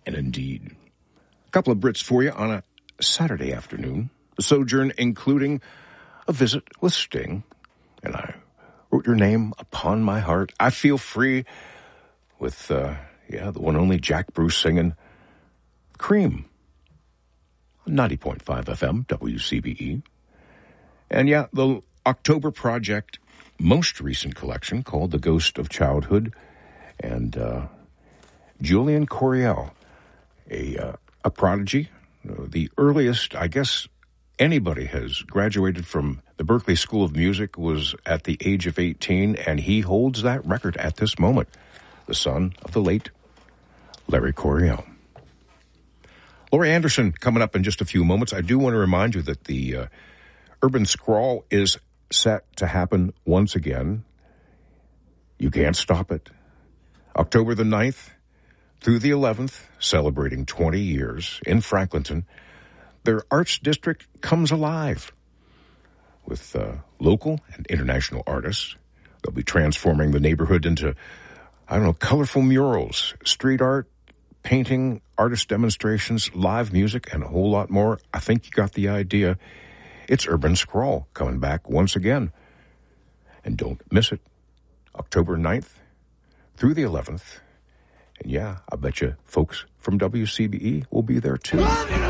And indeed, a couple of Brits for you on a Saturday afternoon. The Sojourn, including a visit with Sting. And I wrote your name upon my heart. I Feel Free with, the one and only Jack Bruce singing Cream. 90.5 FM, WCBE. And the October Project most recent collection called The Ghost of Childhood. And Julian Coriel, a prodigy, the earliest, I guess, anybody has graduated from the Berklee School of Music was at the age of 18, and he holds that record at this moment, the son of the late Larry Coryell. Laurie Anderson coming up in just a few moments. I do want to remind you that the Urban Scrawl is set to happen once again. You can't stop it. October the 9th through the 11th, celebrating 20 years in Franklinton. Their arts district comes alive with local and international artists. They'll be transforming the neighborhood into, colorful murals, street art, painting, artist demonstrations, live music, and a whole lot more. I think you got the idea. It's Urban Scrawl coming back once again. And don't miss it. October 9th through the 11th. And I bet you folks from WCBE will be there too.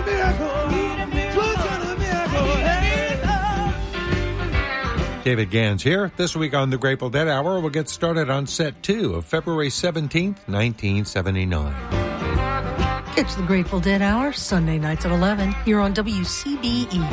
David Gans here. This week on the Grateful Dead Hour, we'll get started on set 2 of February 17th, 1979. Catch the Grateful Dead Hour Sunday nights at 11 here on WCBE.